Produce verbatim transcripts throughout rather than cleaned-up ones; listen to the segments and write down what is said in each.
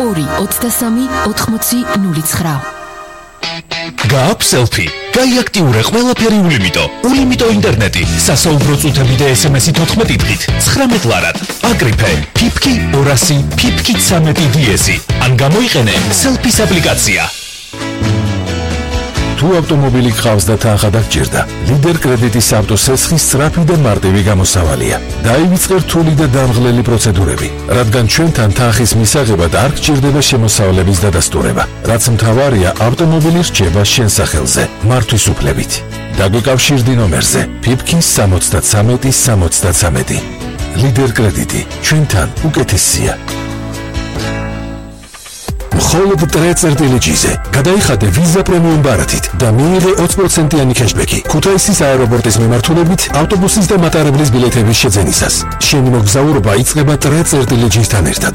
ორი ოცდასამი ოთხმოცი ნული ცხრა. გააქვს სელფი, გაიაქტიურე ყველაფერი ულიმიტო, ულიმიტო ინტერნეტი, სასაუბრო წუთები და ესემესი თოთხმეტი დღით, ცხრამეტ ლარად, აკრიფე, ფიფკი ორასი, ფიფკი ცამეტი დიესი, ან გამოიყენე სელფის აპლიკაცია. თუ ავტომობილი გყავს და თანხა დაგჭირდა, ლიდერ კრედიტის ავტოსესხის სწრაფი და მარტივი გამოსავალია. დაივიწყე რთული და დამღლელი პროცედურები, რადგან ჩვენთან თანხის მისაღებად არ გჭირდება შემოსავლების დადასტურება, რაც მთავარია ავტომობილი რჩება შენ სახელზე, მართვის უფლებით. დაგვიკავშირდი ნომერზე ფიფკი სამოცდათრამეტი სამოცდათრამეტი. ლიდერ კრედიტი, ჩვენთან უკეთესია. მხოლოდ ტრეწერტილეჯიზე გადაიხადე ვიზა პრემიუმ ბარათით და მიიღე ოცი პროცენტიანი ქეშბექი ქუთაისის აეროპორტის მიმართულებით ავტობუსის და მატარებლის ბილეთების შეძენისას. შენი მოგზაურობა იწყება ტრეწერტილეჯისთან ერთად.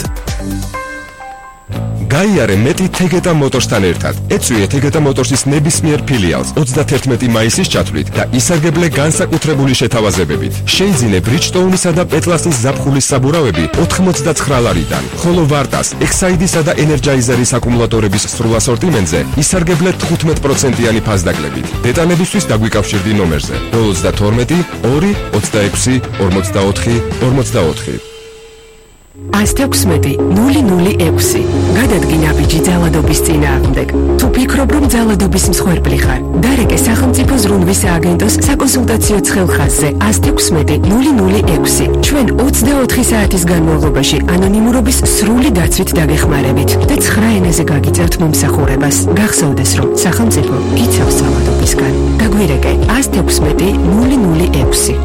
გაიარე მეტი თეგეტა მოტორსთან ერთად. ეწვიე თეგეტა მოტორსის ნებისმიერ ფილიალს ოცდათერთმეტი მაისის ჩათვლით და ისარგებლე განსაკუთრებული შეთავაზებებით. შეიძინე ბრიჯტოუნისა და პეტლასის ზაფხულის საბურავები ოთხმოცდაცხრა ლარიდან, ხოლო ვარტას, ექსაიდისა და ენერჯაიზერის აკუმულატორების სრულ ასორტიმენტზე ისარგებლე თხუთმეტ პროცენტიანი ფასდაკლებით. დეტალებისთვის დაგვიკავშირდი ნომერზე ოცდათორმეტი ორი ოცდაექვსი ორმოცდაოთხი ორმოცდაოთხი. ასთექვსმეტი ნული ნული ექვსი. გადადგი ნაბიჯი ძალადობის წინააღმდეგ. თუ ფიქრობ, რომ ძალადობის მსხვერპლი ხარ, დარეკე სახელმწიფო ზრუნვის სააგენტოს საკონსულტაციო ცხელხაზზე ასთექვსმეტი ნული ნული ექვსი. ჩვენ ოცდაოთხი საათის განმავლობაში ანონიმურობის სრული დაცვით დაგეხმარებით და ცხრა ენაზე გაგიწევთ მომსახურებას. გახსოვდეს, რომ სახელმწიფო გიცავს ძალადობისგან. დაგვირეკე ასთექვსმეტი ნული ნული ექვსი.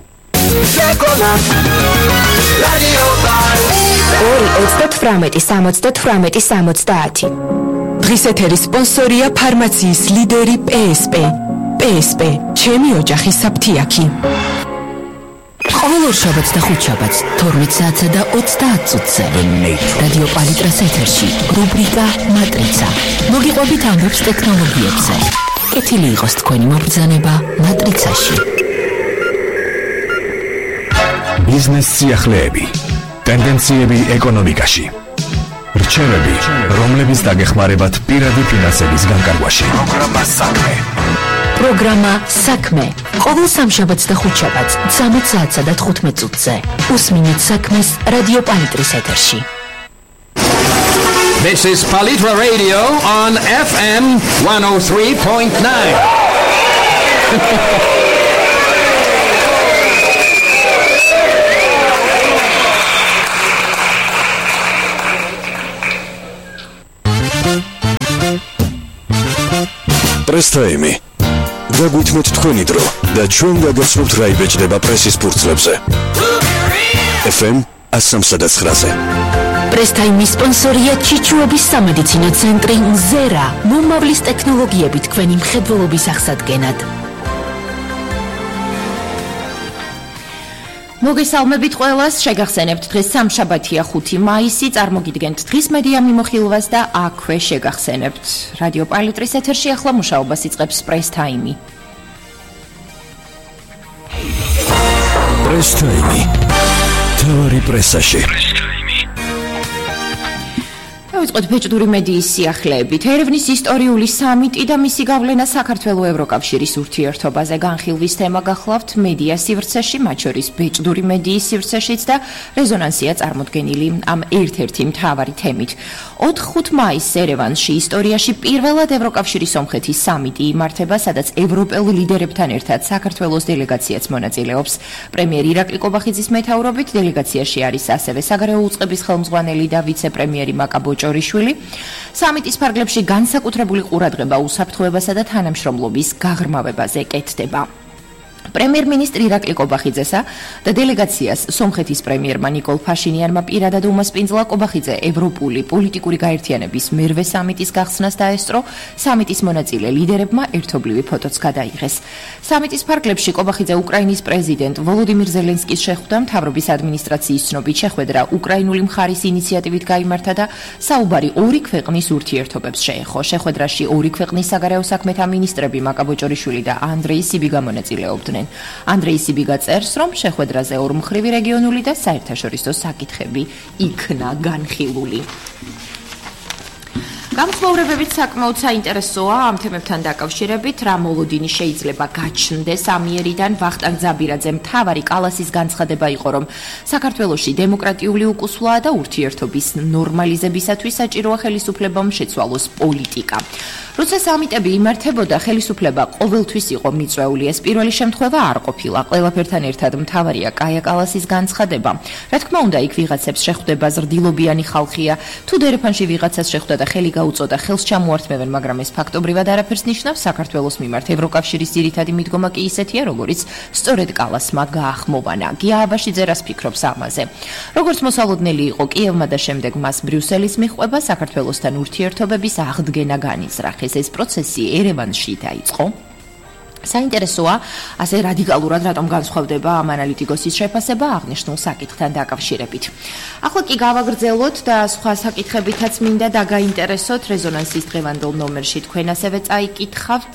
ორი ოცდათვრამეტი სამოცდათვრამეტი სამოცდაათი. დღის ეთერის სპონსორია ფარმაციის ლიდერი პსპ. პსპ, ჩემი ოჯახის საფთიაქი. ყოველ ორშაბათს და ხუთშაბათს თორმეტ საათსა და ოცდაათ წუთზე რადიო პალიტრას ეთერში რუბრიკა მატრიცა. მოგიყვებით ამბებს ტექნოლოგიებზე. კეთილი იყოს თქვენი მობრძანება მატრიცაში. ბიზნეს სიახლეები, ტენდენციები ეკონომიკაში, რჩევები, რომლებიც დაგეხმარებათ პირადი ფინანსების განკარგვაში. პროგრამა საქმე. პროგრამა საქმე. ყოველ სამშაბათს და ხუთშაბათს ცამეტ საათსა და თხუთმეტ წუთზე. უსმინეთ საქმეს რადიო პალიტრის ეთერში. This is Palitra Radio on F M one oh three point nine. პრესტაიმი. დაგვითმოთ თქვენი დრო და ჩვენ გაგაცნობთ რა იბეჭდება პრესის ფურცლებზე. F M ასამსადაცხრაზე. პრესტაიმის სპონსორია ჩიჩუების სამედიცინო ცენტრი მზერა. მომავლის ტექნოლოგიები თქვენი მხედველობის აღსადგენად. მოგესალმებით ყველას, შეგახსენებთ დღეს სამშაბათია ხუთი მაისი, წარმოგიდგენთ დღის მედია მიმოხილვას და აქვე შეგახსენებთ. რადიო პალიტრის ეთერში ახლა მუშაობას იწყებს პრესტაიმი. პრესტაიმი. თავარი პრესაში. დავიწყოთ ბეჭდური მედიის სიახლეებით. ერევნის ისტორიული სამიტი და მისი გავლენა საქართველოს ევროკავშირის ურთიერთობაზე განხილვის თემა გახლავთ მედია სივრცეში, მათ შორის ბეჭდური მედიის სივრცეშიც და რეზონანსია წარმოდგენილი ამ ერთ-ერთი მთავარი თემით. ოთხ-ხუთ მაისს ერევანში ისტორიაში პირველად ევროკავშირის სომხეთის სამიტი იმართება, სადაც ევროპელ ლიდერებთან ერთად საქართველოს დელეგაციაც მონაწილეობს. პრემიერ ირაკლი კობახიძის მეთაურობით დელეგაციაში არის ასევე საგარეო უწყების ხელმძღვანელი და ვიცე-პრემიერი მაკაბოჭო შვილი. სამიტის ფარგლებში განსაკუთრებული ყურადღება უსაფრთხოებასა და თანამშრომლობის გაღრმავებაზე კეთდება. პრემიერ-მინისტრი ირაკლი კობახიძესა და დელეგაციას სომხეთის პრემიერმა ნიკოლ ფაშინიანმა პირადად უმასპინძლა კობახიძე ევროპული პოლიტიკური გაერთიანების მერვე სამიტის გახსნას დაესწრო. სამიტის მონაწილე ლიდერებმა ერთობლივი ფოტოც გადაიღეს. სამიტის ფარგლებში კობახიძე უკრაინის პრეზიდენტ ვოლოდიმირ ზელენსკის შეხვდა, მთავრობის ადმინისტრაციის ცნობით შეხვედრა უკრაინული მხარის ინიციატივით გაიმართა და საუბარი ორი ქვეყნის ურთიერთობებს შეეხო. შეხვედრაში ორი ქვეყნის საგარეო საქმეთა მინისტრები მაკაბოჭორიშვილი და ანდრეი სიბიგა მონაწილეობდნენ. ანდრეი სიბიგა წერს, რომ შეხვედრაზე ორმხრივი რეგიონული და საერთაშორისო საკითხები იქნა განხილული. გამწვაურებებით საკმაოდ საინტერესოა ამ თემებთან დაკავშირებით, რა მოლოდინი შეიძლება გაჩნდეს ამიერიდან. ვახტანგ ძაბირაძე მთავარი კალასის განცხადება იყო, რომ საქართველოში დემოკრატიული უკუსვლაა და ურთიერთობის ნორმალიზებისათვის საჭიროა ხელისუფლებამ შეცვალოს პოლიტიკა. როცა სამიტები იმართებოდა, ხელისუფლება ყოველთვის იყო მიწვეული. ეს პირველი შემთხვევა არ ყოფილა. ყველაფერთან ერთად მთავარია კაია კალასის განცხადება. რა თქმა უნდა, იქ ვიღაცებს შეხვდება ზრდილობიანი ხალხია, თუ დერეფანში ვიღაცას შეხვდა და ხელი გაუწოდა, ხელს ჩამოართმევენ, მაგრამ ეს ფაქტობრივად არაფერს ნიშნავს. საქართველოს მიმართ ევროკავშირის ძირითადი მიდგომა კი ისეთია, როგორც სწორედ კალასმა გაახმოვანა. გია აბაშიძე რას ფიქრობს ამაზე? როგორც მოსალოდნელი იყო კიევმა და შემდეგ მას ბრიუსელის მიჰყვება, საქართველოსთან ურთიერთობების აღდგენა განიზრახეს. ეს პროცესი ერევანში დაიწყო. საინტერესოა, ასე რადიკალურად რატომ განსხვავდება ამ ანალიტიკოსის შეფასება აღნიშნულ საკითხთან დაკავშირებით. ახლა კი გავაგრძელოთ და სხვა საკითხებითაც მინდა დაგაინტერესოთ. რეზონანსის დღევანდელ ნომერში თქვენ ასევე წაიკითხავთ.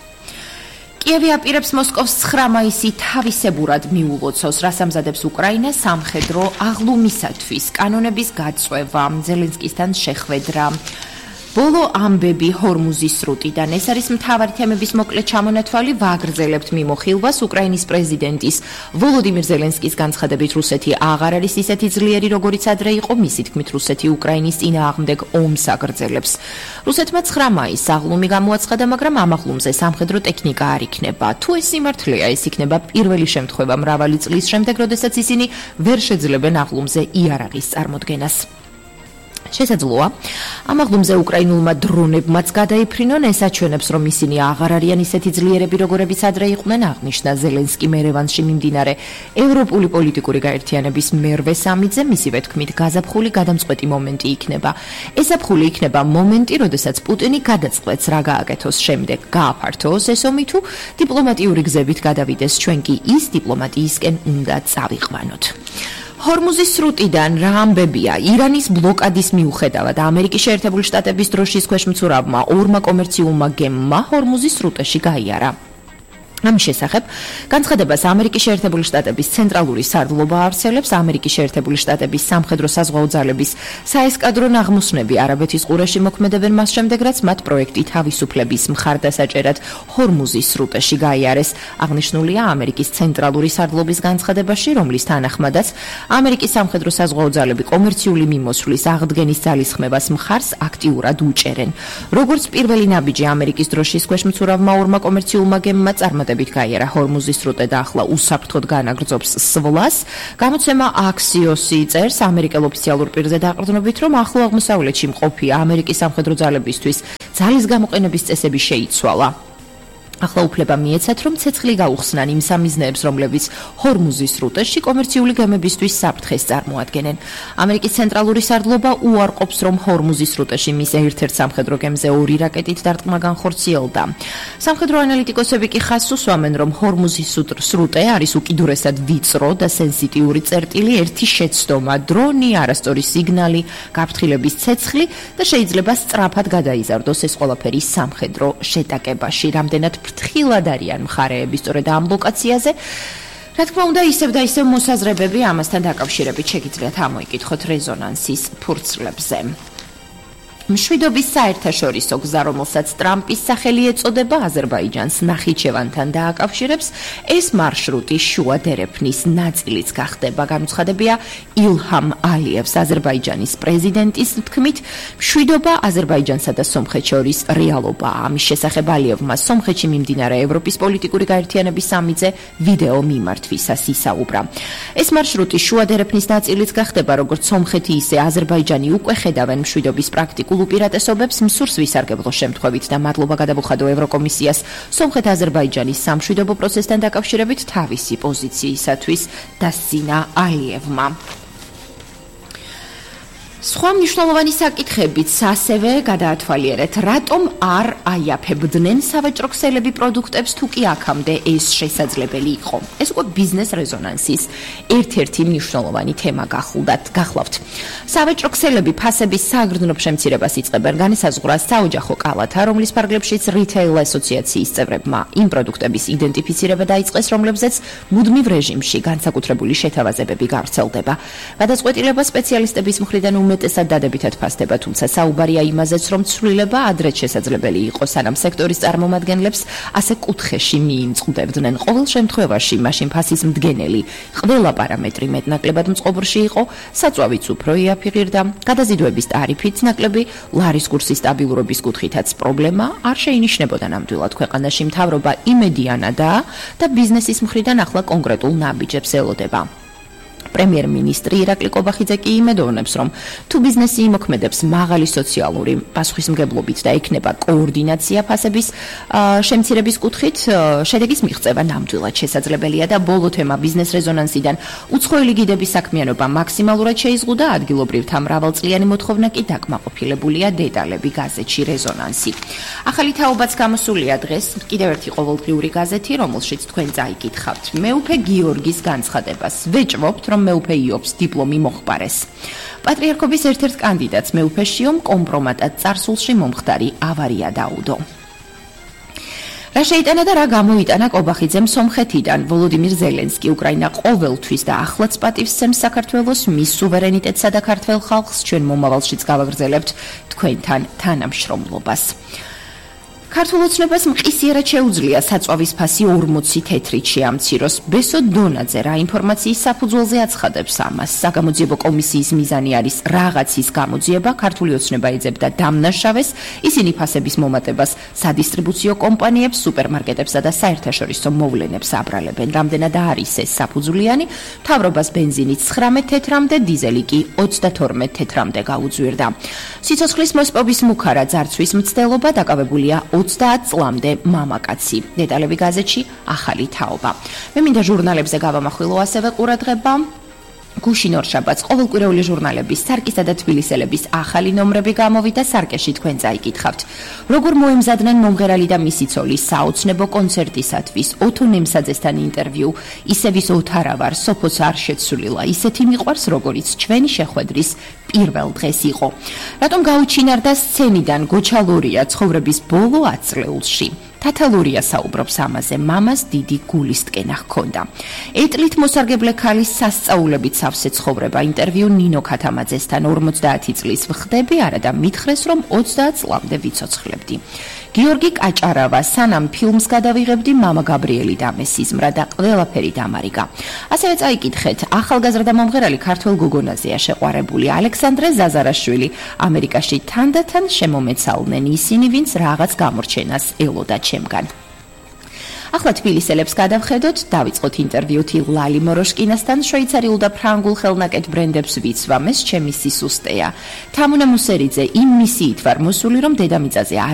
კიევი აპირებს მოსკოვს ცხრა მაისი თავისებურად მიულოცოს, რას ამზადებს უკრაინა სამხედრო აღლუმისათვის, კანონების გაწვევა, ზელენსკისთან შეხვედრა. ბოლო ამბები ჰორმუზის სრუტიდან. ეს არის მთავარი თემების მოკლე ჩამონათვალი. ვაგრძელებთ მიმოხილვას. უკრაინის პრეზიდენტის ვოლოდიმირ ზელენსკის განცხადებით, რუსეთი აღარ არის ისეთი ძლიერი, როგორიც ადრე იყო. მისი თქმით, რუსეთი უკრაინის წინააღმდეგ ომს აგრძელებს. რუსეთმა ცხრა მაისს აღლუმი გამოაცხადა, მაგრამ ამ აღლუმზე სამხედრო ტექნიკა არ იქნება. თუ ეს სიმართლეა, ეს იქნება პირველი შემთხვევა მრავალი წლის შემდეგ, როდესაც ისინი ვერ შეძლებენ აღლუმზე იარაღის წარმოდგენას. შესაძლოა, ამ აღლუმზე უკრაინულმა დრონებმაც გადაიფრინონ, ეს აჩვენებს, რომ ისინი აღარ არიან ისეთი ძლიერები, როგორებიც ადრე იყვნენ, აღნიშნა ზელენსკიმ ერევანში მიმდინარე ევროპული პოლიტიკური გაერთიანების მერვე სამიტზე. მისივე თქმით, გაზაფხული გადამწყვეტი მომენტი იქნება. ეს ზაფხული იქნება მომენტი, როდესაც პუტინი გადაწყვეტს, რა გააკეთოს შემდეგ, გააფართოოს ეს ომი თუ დიპლომატიური გზებით გადავიდეს. ჩვენ კი ის დიპლომატიისკენ უნდა წავიყვანოთ. ჰორმუზის სრუტიდან რა ამბებია? ირანის ბლოკადის მიუხედავად ამერიკის შეერთებული შტატების დროშის ქვეშ მცურავმა ორმა კომერციულმა გემმა ჰორმუზის სრუტეში გაიარა. ამის შესახებ განცხადებას ამერიკის შეერთებული შტატების ცენტრალური სარდლობა ავრცელებს. ამერიკის შეერთებული შტატების სამხედრო საზღვაო ძალების საესკადრო ნაღმოსნები არაბეთის ყურეში მოქმედებენ მას შემდეგ, რაც მათ პროექტი თავისუფლების მხარდასაჭერად ჰორმუზის სრუტეში გაიარეს. აღნიშნულია ამერიკის ცენტრალური სარდლობის განცხადებაში, რომლის თანახმადაც ამერიკის სამხედრო საზღვაო ძალები კომერციული მიმოსვლის აღდგენის ძალისხმევას მხარს აქტიურად უჭერენ. როგორც პირველი ნაბიჯი ამერიკის დროშის ქვეშ მცურავმა ორმა კომერციულმა გემმა წარმატებით გაიარა ჰორმუზის სრუტე და ახლა უსაფრთხოდ განაგრძობს სვლას. გამოცემა აქსიოსი წერს ამერიკელ ოფიციალურ პირზე დაყრდნობით, რომ ახლო აღმოსავლეთში მყოფი ამერიკის სამხედრო ძალებისთვის ძალის გამოყენების წესები შეიცვალა. ახლა უფლება მიეცათ, რომ ცეცხლი გაუხსნან იმ სამიზნეებს, რომლებიც ჰორმუზის სრუტეში კომერციული გემებისთვის საფრთხეს წარმოადგენენ. ამერიკის ცენტრალური სარდლობა უარყოფს, რომ ჰორმუზის სრუტეში მის ერთ-ერთ სამხედრო გემზე ორი რაკეტით დარტყმა განხორციელდა. სამხედრო ანალიტიკოსები კი ხაზს უსვამენ, რომ ჰორმუზის სრუტე არის უკიდურესად ვიწრო და სენსიტიური წერტილი, ერთი შეცდომა, დრონი, არასწორი სიგნალი, გაფრთხილების ცეცხლი და შეიძლება სწრაფად გადაიზარდოს ეს ყველაფერი სამხედრო შეტაკებაში. რამდენად ფრთხილად არიან მხარეები სწორედ ამ ლოკაციაზე. რა თქმა უნდა, ისევ და ისევ მოსაზრებები ამასთან დაკავშირებით შეგიძლიათ ამოიკითხოთ რეზონანსის ფურცლებზე. მშვიდობის საერთაშორისო გზა, რომელსაც ტრამპის სახელი ეწოდება, აზერბაიჯანს ნახიჩევანთან დააკავშირებს. ეს მარშრუტი შუა დერეფნის ნაწილიც გახდება. განუცხადებია ილჰამ ალიევს, აზერბაიჯანის პრეზიდენტის თქმით, მშვიდობა აზერბაიჯანსა და სომხეთს შორის რეალობაა. ამის შესახებ ალიევმა სომხეთში მიმდინარე ევროპის პოლიტიკური გაერთიანების სამიტზე ვიდეო მიმართვისას ისაუბრა. ეს მარშრუტი შუა დერეფნის ნაწილიც გახდება, როგორც სომხეთი, ისე აზერბაიჯანი უკვე ხედავენ მშვიდობის პრაქტიკულ უპირატესობებს მსურს ვისარგებლო შემთხვევით და მადლობა გადავუხადო ევროკომისიას სომხეთ-აზერბაიჯანის სამშვიდობო პროცესთან დაკავშირებით თავისი პოზიციისათვის დასცინა ალიევმა. სხვა მნიშვნელოვანი საკითხებიც ასევე გადაათვალიერეთ, რატომ არ აიაფებდნენ სავაჭრო ქსელები პროდუქტებს, თუ კი აქამდე ეს შესაძლებელი იყო. ეს უკვე ბიზნეს რეზონანსის ერთ-ერთი მნიშვნელოვანი თემა გახლავთ. სავაჭრო ქსელები ფასების სააგრძნობ შემცირებას იწყებენ, განესაზღვრა საოჯახო კალათა, რომლის ფარგლებშიც რითეილ ასოციაციის წევრებმა იმ პროდუქტების იდენტიფიცირება დაიწყეს, რომლებზეც მუდმივ რეჟიმში განსაკუთრებული შეთავაზებები გავრცელდება. გადაწყვეტილება სპეციალისტების მხრიდან უმეტესად დადებითად ფასდება, თუმცა საუბარია იმაზეც, რომ ცვლილება ადრეც შესაძლებელი იყო, სანამ სექტორის წარმომადგენლებს ასე კუთხეში მიიმწყდებდნენ. ყოველ შემთხვევაში, მაშინ ფასის მდგენელი ყველა პარამეტრი მეტნაკლებად მწყობრში იყო, საწვავიც უფრო იაფიღირდა, გადაზიდვების ტარიფიც ნაკლები, ლარის კურსის სტაბილურობის კუთხითაც პრობლემა არ შეინიშნებოდა ნამდვილად. ქვეყანაში მთავრობა იმედიანადაა და ბიზნესის მხრიდან ახლა კონკრეტულ ნაბიჯებს ელოდება. პრემიერ-მინისტრი ირაკლი კობახიძე კი იმედოვნებს, რომ თუ ბიზნესი იმოქმედებს მაღალი სოციალური პასუხისმგებლობით და ექნება კოორდინაცია ფასების შემცირების კუთხით, შედეგის მიღწევა ნამდვილად შესაძლებელია და ბოლო თემა ბიზნეს რეზონანსიდან უცხოელი გიდების საქმიანობა მაქსიმალურად შეიზღუდა, ადგილობრივთა მრავალწლიანი მოთხოვნა კი დაკმაყოფილებულია. დეტალები გაზეთში რეზონანსი. ახალი თაობაც გამოსულია დღეს, კიდევ ერთი ყოველდღიური გაზეთი, რომელშიც თქვენ წაიკითხავთ მეუფე გიორგის განცხადებას. ვეჭვობთ, რომ მეუფე იობს დიპლომი მოხპარეს. პატრიარქობის ერთ-ერთ კანდიდატს მეუფეშიომ კომპრომატად წარსულში მომხდარი ავარია დაუდო. რა შეიტანა და რა გამოიტანა კობახიძემ სომხეთიდან? ვოლოდიმირ ზელენსკი უკრაინა ყოველთვის და ახლაც პატივს სცემს საქართველოს, მის სუვერენიტეტსა და ქართველ ხალხს, ჩვენ მომავალშიც გავაგრძელებთ თქვენთან თანამშრომლობას. ქართულ ოცნებას მყისიერად შეუძლია საწვავის ფასი ორმოცი თეთრით შეამციროს. ბესო დონაძე რა ინფორმაციის საფუძველზე აცხადებს ამას? საგამოძიებო კომისიის მიზანი არის რაღაცის გამოძიება, ქართული ოცნება ეძებდა დამნაშავეს, ისინი ფასების მომატებას სადისტრიბუციო კომპანიებს, სუპერმარკეტებსა და საერთაშორისო მოვლენებს აბრალებენ. რამდენად არის ეს საფუძვლიანი? მთავრობას ბენზინი ცხრამეტ თეთრამდე, დიზელი კი ოცდათორმეტ თეთრამდე გაუძვირდა. სიცოცხლის მოსპობის მუქარა ძარცვის მცდელობა დაკავებულია ოცდაათ წლამდე მამაკაცი. დეტალები გაზეთში ახალი თაობა. მე მინდა ჟურნალებზე გავამახვილო ასევე ყურადღება. გუშინ ორშაბათს ყოველკვირეული ჟურნალების სარკისა და თბილისელების ახალი ნომრები გამოვიდა. სარკეში თქვენ წაიკითხავთ, როგორ მოემზადნენ მომღერალი და მისი ცოლი საოცნებო კონცერტისათვის. ოთონ ემსაძესთან ინტერვიუ, ისევ ის ოთარა ვარ, სოფოს არ შეცვლილა, ისეთი მიყვარს, როგორიც ჩვენი შეხვედრის პირველ დღეს იყო. რატომ გაუჩინარდა სცენიდან გოჩალურია ცხოვრების ბოლო ათ წლეულში? თათალურია საუბრობს ამაზე, მამას დიდი გულისტკენა ჰქონდა. ეტლით მოსარგებლე ქალის სასწაულებით სავსე ცხოვრება. ინტერვიუ ნინო ქათამაძესთან. ორმოცდაათი წლის ვხდები, არა და მითხრეს, რომ ოცდაათ წლამდე ვიცოცხლებდი. გიორგი კაჭარავა, სანამ ფილმს გადავიღებდი, მამა გაბრიელი დამესიზმრა და ყველაფერი დამარიგა. ასევე წაიკითხეთ, ახალგაზრდა მომღერალი ქართველ გოგონაზეა შეყვარებული. ალექსანდრე ზაზარაშვილი. ამერიკაში თანდათან შემომეცალნენ ისინი, ვინც რაღაც გამორჩენას ელოდა ჩემგან. ახლა თბილისელებს გადავხედოთ, დავიწყოთ ინტერვიუთი ლალი მოროშკინასთან, შვეიცარიულ და ფრანგულ ხელნაკეთ ბრენდებს ვიცვამ, ეს ჩემი სისუსტეა. თამუნა მუსერიძე იმ მისიით ვარ მოსული, რომ დედამიწაზე